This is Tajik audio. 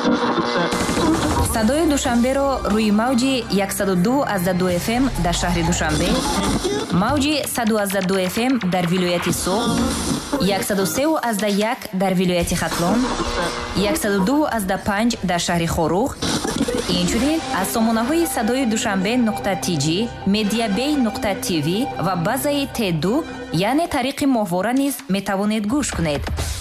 садои душанберо рӯи мавҷи 102.2 FM дар шаҳри Душанбе, мавҷи 102.2 FM дар вилояти Суғ, 103.1 дар вилояти Хатлон, 102.5 дар шаҳри Хорух. инчунин аз сомонаҳои садои душанбе.tg, mediabay.tv ва базаи T2 яъне тариқи моҳвора низ метавонед гӯш кунед.